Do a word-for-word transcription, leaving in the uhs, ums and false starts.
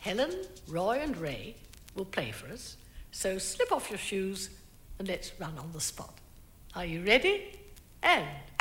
Helen, Roy and Ray will play for us, so slip off your shoes and let's run on the spot. Are you ready? And